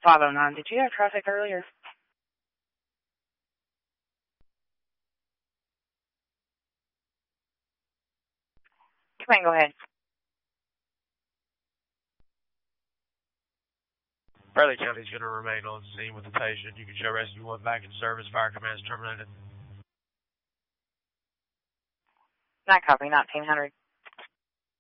509. Did you have traffic earlier? Come on, go ahead. Bradley County is going to remain on scene with the patient. You can show rescue 1 back in service. Fire command is terminated. Not copy, 1900.